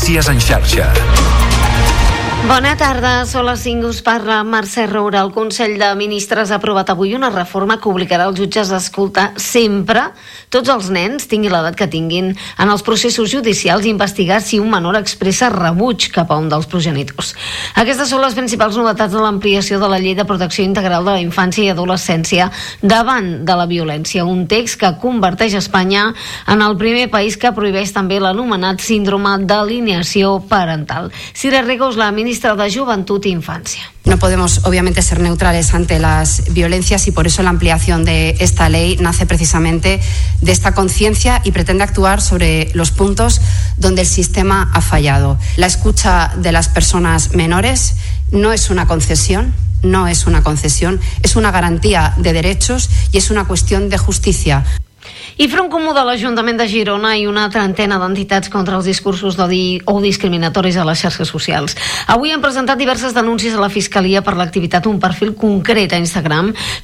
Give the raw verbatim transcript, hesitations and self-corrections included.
Notícies en xarxa. Bona tarda, són les cinc, us parla Mercè Roura. El Consell de Ministres ha aprovat avui una reforma que obligarà els jutges a escoltar sempre tots els nens, tinguin l'edat que tinguin, en els processos judicials i investigar si un menor expressa rebuig cap a un dels progenitors. Aquestes són les principals novetats de l'ampliació de la Llei de Protecció Integral de la Infància i Adolescència davant de la violència, un text que converteix Espanya en el primer país que prohibeix també l'anomenat síndrome d'alienació parental. Sira Regos, la ministra de Juventud e Infancia. No podemos, obviamente, ser neutrales ante las violencias y por eso la ampliación de esta ley nace precisamente de esta conciencia y pretende actuar sobre los puntos donde el sistema ha fallado. La escucha de las personas menores no es una concesión, no es una concesión, es una garantía de derechos y es una cuestión de justicia. I Front Comú de l'Ajuntament de Girona i una trentena d'entitats contra els discursos d'odi o discriminatoris a les xarxes socials. Avui han presentat diverses denúncies a la Fiscalia per l'activitat d'un perfil concret a Instagram